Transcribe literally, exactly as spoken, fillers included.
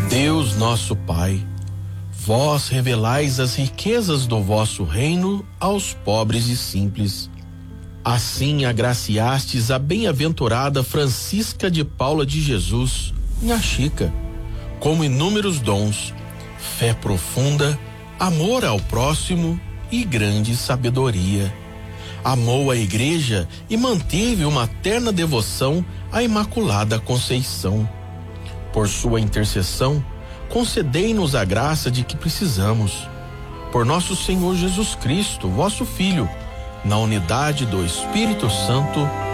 Deus nosso Pai, vós revelais as riquezas do vosso reino aos pobres e simples. Assim agraciastes a bem-aventurada Francisca de Paula de Jesus, minha Chica, com inúmeros dons, fé profunda, amor ao próximo e grande sabedoria. Amou a Igreja e manteve uma terna devoção à Imaculada Conceição. Por sua intercessão, concedei-nos a graça de que precisamos. Por nosso Senhor Jesus Cristo, vosso Filho, na unidade do Espírito Santo.